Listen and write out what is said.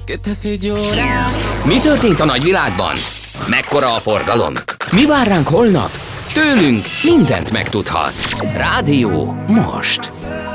que te hace llorar. Mi történt a nagyvilágban? Mekkora a forgalom? Mi vár ránk holnap? Tőlünk mindent megtudhat. Rádió most.